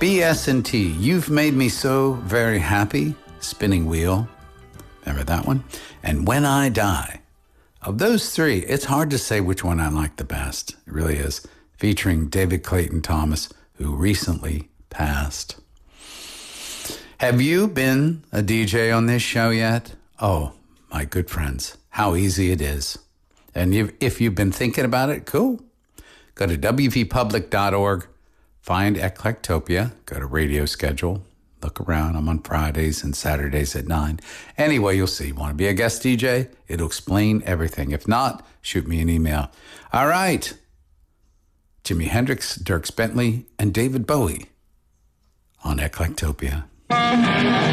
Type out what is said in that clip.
BS&T, You've Made Me So Very Happy, Spinning Wheel. Remember that one? And When I Die. Of those three, it's hard to say which one I like the best. It really is. Featuring David Clayton Thomas, who recently passed. Have you been a DJ on this show yet? Oh, my good friends, how easy it is. And if you've been thinking about it, cool. Go to wvpublic.org, find Eclectopia, go to radio schedule, look around. I'm on Fridays and Saturdays at 9. Anyway, you'll see. Want to be a guest DJ? It'll explain everything. If not, shoot me an email. All right. Jimi Hendrix, Dierks Bentley, and David Bowie on Eclectopia.